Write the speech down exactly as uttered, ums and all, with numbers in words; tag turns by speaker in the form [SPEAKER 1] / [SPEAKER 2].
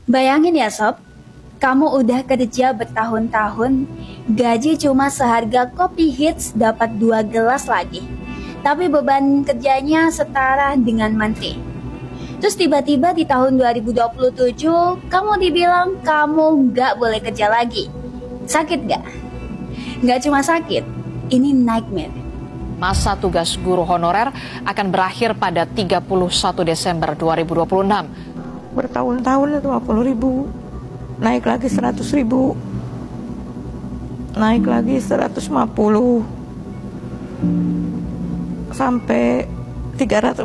[SPEAKER 1] Bayangin ya sob, kamu udah kerja bertahun-tahun, gaji cuma seharga kopi hits dapat dua gelas lagi. Tapi beban kerjanya setara dengan menteri. Terus tiba-tiba di tahun dua ribu dua puluh tujuh, kamu dibilang kamu gak boleh kerja lagi. Sakit gak? Gak cuma sakit, ini nightmare.
[SPEAKER 2] Masa tugas guru honorer akan berakhir pada tiga puluh satu Desember dua ribu dua puluh enam.
[SPEAKER 3] Bertahun-tahun dua puluh ribu, naik lagi seratus ribu, naik lagi seratus lima puluh, sampai tiga ratus